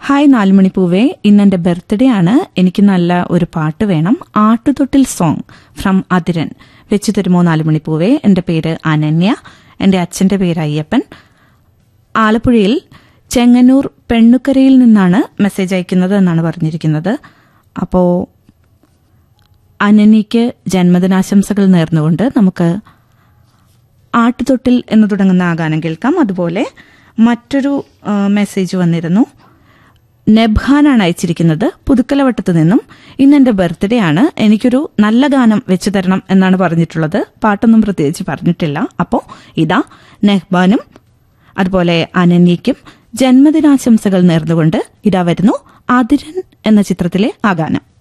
Hi നാലുമണിപ്പൂവേ, ഇന്നെന്റെ birthday ആണ്. എനിക്ക് നല്ല ഒരു പാട്ട് വേണം. ആട്ടുതൊട്ടിൽ സോങ് ഫ്രം അതിരൻ വെച്ചു തരുമോ നാലുമണിപ്പൂവേ? എന്റെ പേര് അനന്യ. എന്റെ അച്ഛന്റെ പേര് അയ്യപ്പൻ. ആലപ്പുഴയിൽ ചെങ്ങന്നൂർ പെണ്ണുക്കരയിൽ നിന്നാണ് മെസ്സേജ് അയക്കുന്നത് എന്നാണ് പറഞ്ഞിരിക്കുന്നത്. അപ്പോ അനന്യയ്ക്ക് ജന്മദിനാശംസകൾ നേർന്നുകൊണ്ട് നമുക്ക് ആട്ടുതൊട്ടിൽ എന്ന് തുടങ്ങുന്ന ആ ഗാനം കേൾക്കാം. അതുപോലെ മറ്റൊരു മെസ്സേജ് വന്നിരുന്നു. നെബ്ഹാനാണ് അയച്ചിരിക്കുന്നത് പുതുക്കലവട്ടത്ത് നിന്നും. ഇന്നെന്റെ ബർത്ത്ഡേ ആണ്. എനിക്കൊരു നല്ല ഗാനം വെച്ചു തരണം എന്നാണ് പറഞ്ഞിട്ടുള്ളത്. പാട്ടൊന്നും പ്രത്യേകിച്ച് പറഞ്ഞിട്ടില്ല. അപ്പോൾ ഇതാ നെഹ്ബാനും അതുപോലെ അനന്യയ്ക്കും ജന്മദിനാശംസകൾ നേർന്നുകൊണ്ട് ഇതാ വരുന്നു അതിരൻ എന്ന ചിത്രത്തിലെ ആ ഗാനം.